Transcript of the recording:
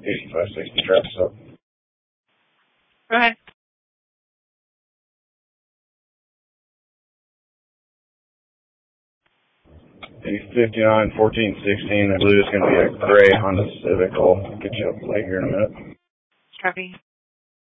8560 traffic stop. Go ahead. A59 1416. I believe it's going to be a gray Honda Civic. I'll get you up late here in a minute. Copy.